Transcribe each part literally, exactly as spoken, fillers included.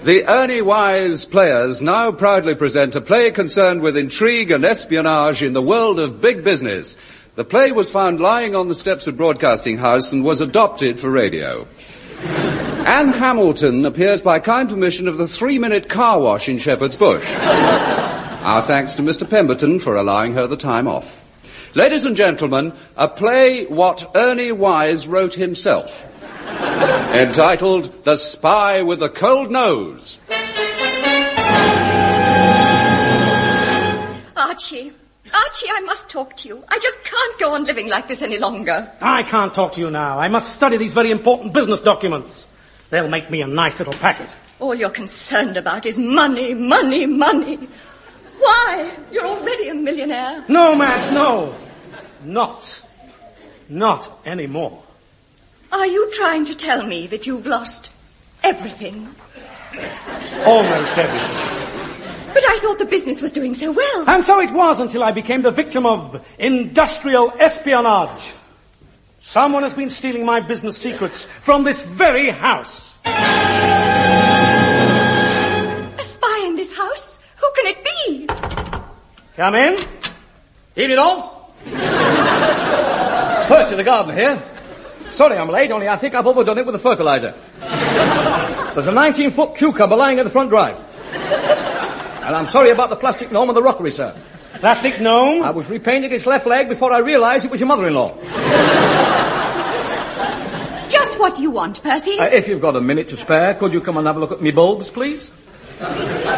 The Ernie Wise Players now proudly present a play concerned with intrigue and espionage in the world of big business. The play was found lying on the steps of Broadcasting House and was adopted for radio. Anne Hamilton appears by kind permission of the three-minute car wash in Shepherd's Bush. Our thanks to Mister Pemberton for allowing her the time off. Ladies and gentlemen, a play what Ernie Wise wrote himself, entitled The Spy with the Cold Nose. Archie, Archie, I must talk to you. I just can't go on living like this any longer. I can't talk to you now. I must study these very important business documents. They'll make me a nice little packet. All you're concerned about is money, money, money. Why? You're already a millionaire. No, Madge, no. Not. Not anymore. Are you trying to tell me that you've lost everything? Almost everything. But I thought the business was doing so well. And so it was until I became the victim of industrial espionage. Someone has been stealing my business secrets from this very house. A spy in this house? Who can it be? Come in. Evening all. Percy the gardener here. Sorry I'm late, only I think I've overdone it with the fertilizer. There's a nineteen-foot cucumber lying in the front drive. And I'm sorry about the plastic gnome and the rockery, sir. Plastic gnome? I was repainting its left leg before I realized it was your mother-in-law. Just what do you want, Percy? Uh, if you've got a minute to spare, could you come and have a look at me bulbs, please? Have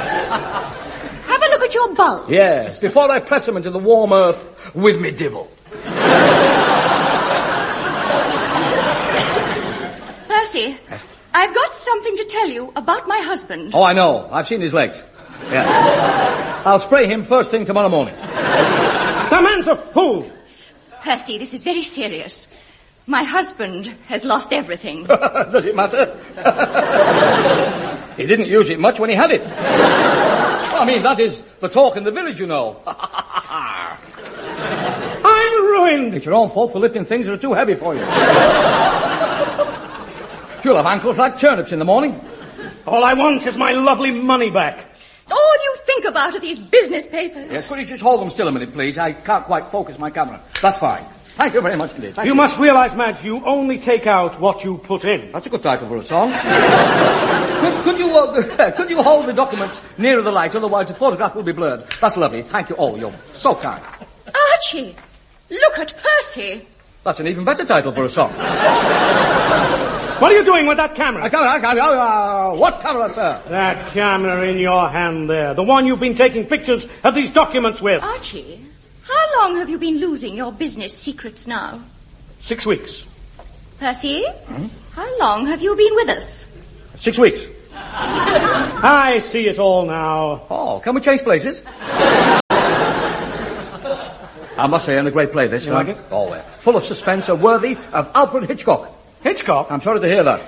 a look at your bulbs. Yes, before I press them into the warm earth with me dibble. Percy, I've got something to tell you about my husband. Oh, I know. I've seen his legs. Yeah. I'll spray him first thing tomorrow morning. The man's a fool. Percy, this is very serious. My husband has lost everything. Does it matter? He didn't use it much when he had it. I mean, that is the talk in the village, you know. I'm ruined. It's your own fault for lifting things that are too heavy for you. You'll have ankles like turnips in the morning. All I want is my lovely money back. All you think about are these business papers. Yes, could you just hold them still a minute, please? I can't quite focus my camera. That's fine. Thank you very much indeed. Thank You you must realize, Madge, you only take out what you put in. That's a good title for a song. could, could you uh, could you hold the documents nearer the light, otherwise the photograph will be blurred. That's lovely. Thank you. Oh, you're so kind. Archie, look at Percy. That's an even better title for a song. What are you doing with that camera? A camera, a camera. Uh, what camera, sir? That camera in your hand there. The one you've been taking pictures of these documents with. Archie, how long have you been losing your business secrets now? Six weeks. Percy, hmm? How long have you been with us? Six weeks. I see it all now. Oh, can we change places? I must say, I'm a great play, this. You like it? Oh, yeah. Full of suspense and worthy of Alfred Hitchcock. Hitchcock? I'm sorry to hear that.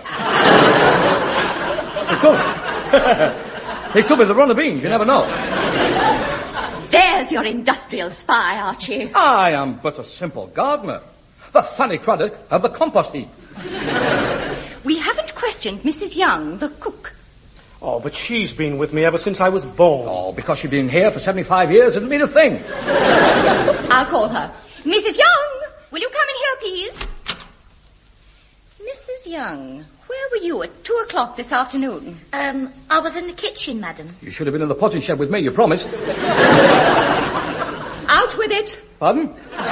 It could. It could be the run of beans, you never know. There's your industrial spy, Archie. I am but a simple gardener. The Fanny Craddock of the compost heap. We haven't questioned Missus Young, the cook. Oh, but she's been with me ever since I was born. Oh, because she's been here for seventy-five years, it doesn't mean a thing. I'll call her. Missus Young, will you come in here, please? Missus Young, where were you at two o'clock this afternoon? Um, I was in the kitchen, madam. You should have been in the potting shed with me, you promised. Out with it. Pardon?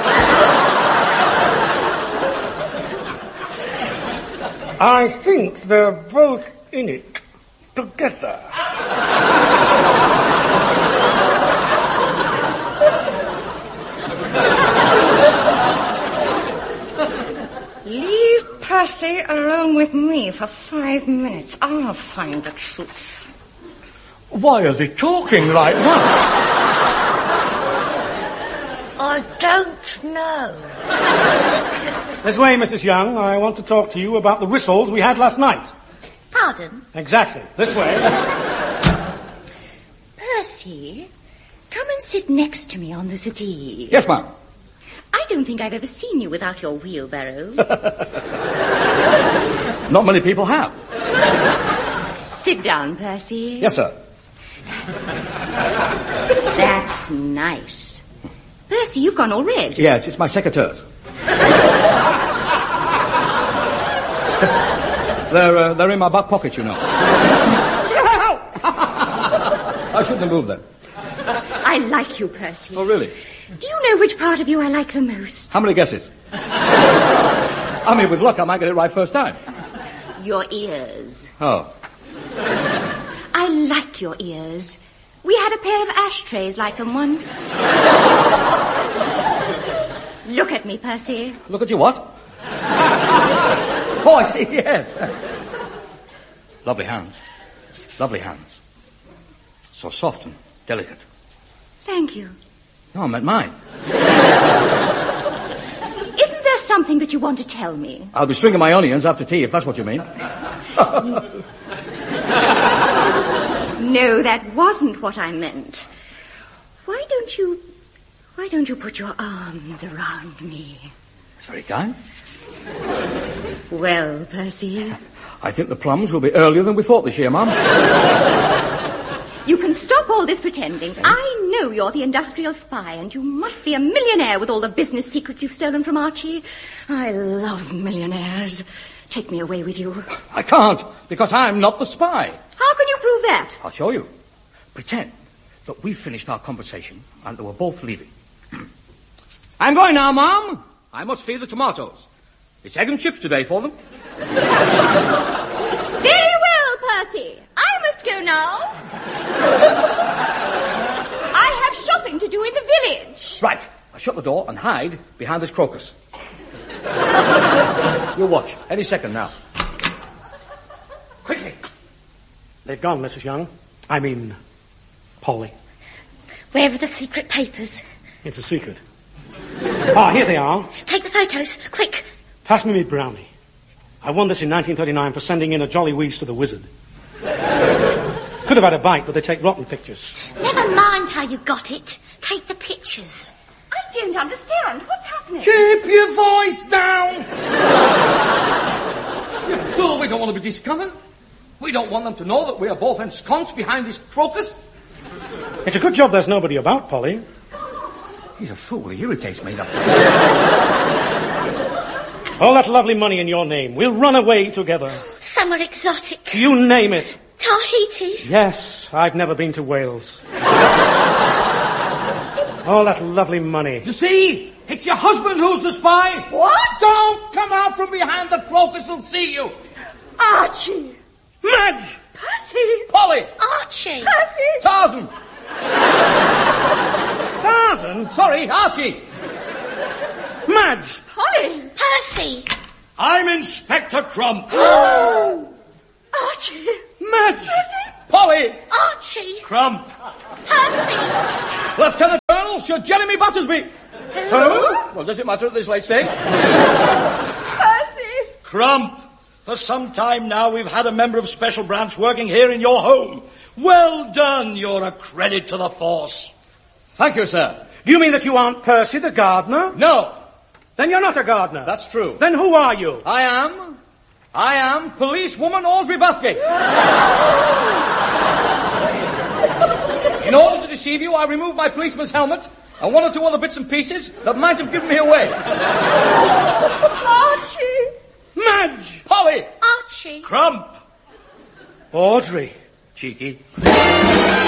I think they're both in it together. Leave Percy alone with me for five minutes. I'll find the truth. Why are they talking like that? I don't know. This way, Missus Young. I want to talk to you about the rissoles we had last night. Pardon? Exactly. This way. Percy, come and sit next to me on the settee. Yes, ma'am. I don't think I've ever seen you without your wheelbarrow. Not many people have. Sit down, Percy. Yes, sir. That's nice. Percy, you've gone all red. Yes, it's my secateurs. they're, uh, they're in my back pocket, you know. I shouldn't have moved them. I like you, Percy. Oh, really? Do you know which part of you I like the most? How many guesses? I mean, with luck, I might get it right first time. Your ears. Oh. I like your ears. We had a pair of ashtrays like them once. Look at me, Percy. Look at you what? Oh, I see, yes. Lovely hands. Lovely hands. So soft and delicate. Thank you. No, I meant mine. Isn't there something that you want to tell me? I'll be stringing my onions after tea, if that's what you mean. No, that wasn't what I meant. Why don't you... Why don't you put your arms around me? It's very kind. Well, Percy... I think the plums will be earlier than we thought this year, Mum. You can stop all this pretending. I know you're the industrial spy, and you must be a millionaire with all the business secrets you've stolen from Archie. I love millionaires. Take me away with you. I can't, because I'm not the spy. How can you prove that? I'll show you. Pretend that we've finished our conversation and that we're both leaving. I'm going now, Mum. I must feed the tomatoes. It's egg and chips today for them. Very well, Percy. I must go now. I have shopping to do in the village. Right. I'll shut the door and hide behind this crocus. You'll watch. Any second now. Quickly. They've gone, Missus Young. I mean, Polly. Where are the secret papers? It's a secret. Ah, here they are. Take the photos, quick. Pass me me brownie. I won this in nineteen thirty-nine for sending in a jolly wheeze to the wizard. Could have had a bite, but they take rotten pictures. Never mind how you got it. Take the pictures. I don't understand. What's happening? Keep your voice down. You fool, we don't want to be discovered. We don't want them to know that we are both ensconced behind this crocus. It's a good job there's nobody about, Polly. He's a fool. He irritates me, that All that lovely money in your name. We'll run away together. Somewhere exotic. You name it. Tahiti. Yes, I've never been to Wales. All that lovely money. You see? It's your husband who's the spy. What? Don't come out from behind the crocus and see you. Archie. Madge! Percy. Polly. Archie. Percy. Tarzan. Tarzan? Sorry, Archie. Madge! Polly. Percy. I'm Inspector Crump. Archie. Madge! Percy. Polly. Archie. Crump. Percy. Lieutenant Colonel Sir Jeremy Battersby. Who? Well, does it matter at this late stage? Percy. Crump, for some time now we've had a member of Special Branch working here in your home. Well done, you're a credit to the force. Thank you, sir. Do you mean that you aren't Percy the gardener? No, Then you're not a gardener. that's true. Then who are you? I am... I am policewoman Audrey Bathgate. In order to deceive you, I removed my policeman's helmet and one or two other bits and pieces that might have given me away. Archie. Madge! Polly! Archie. Crump. Audrey. Cheeky.